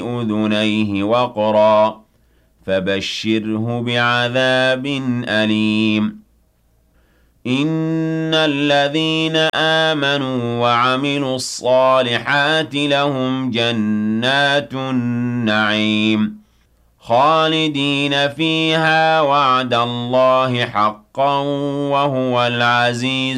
أذنيه وقرا فبشره بعذاب أليم إن الذين آمنوا وعملوا الصالحات لهم جنات النعيم خالدين فيها وعد الله حقا وهو العزيز